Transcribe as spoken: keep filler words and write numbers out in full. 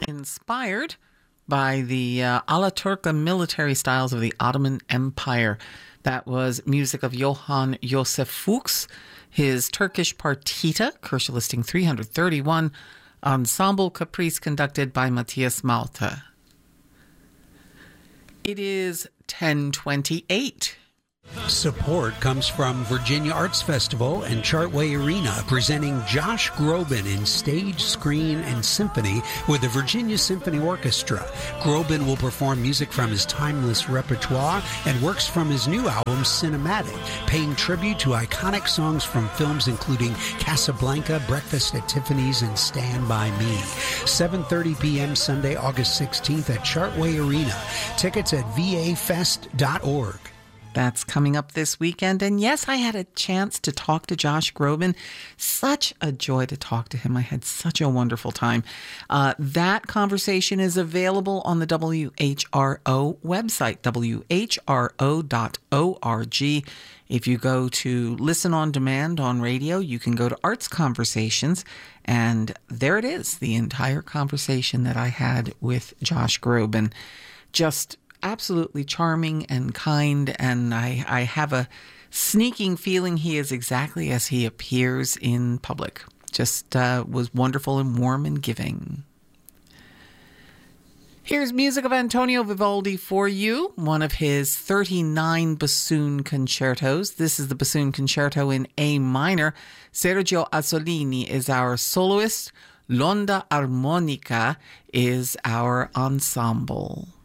inspired by the uh, Alaturka military styles of the Ottoman Empire. That was music of Johann Josef Fuchs, his Turkish partita, Korsche listing three hundred thirty-one, Ensemble Caprice conducted by Matthias Malta. It is ten twenty-eight. Support comes from Virginia Arts Festival and Chartway Arena, presenting Josh Groban in stage, screen, and symphony with the Virginia Symphony Orchestra. Groban will perform music from his timeless repertoire and works from his new album, Cinematic, paying tribute to iconic songs from films including Casablanca, Breakfast at Tiffany's, and Stand By Me. seven thirty p.m. Sunday, August sixteenth at Chartway Arena. Tickets at v a fest dot org. That's coming up this weekend. And yes, I had a chance to talk to Josh Groban. Such a joy to talk to him. I had such a wonderful time. Uh, that conversation is available on the W H R O website, w h r o dot org. If you go to Listen on Demand on radio, you can go to Arts Conversations, and there it is, the entire conversation that I had with Josh Groban. Just absolutely charming and kind, and I, I have a sneaking feeling he is exactly as he appears in public. Just uh, was wonderful and warm and giving. Here's music of Antonio Vivaldi for you, one of his thirty-nine bassoon concertos. This is the bassoon concerto in A minor. Sergio Azzolini is our soloist. L'Onda Armonica is our ensemble.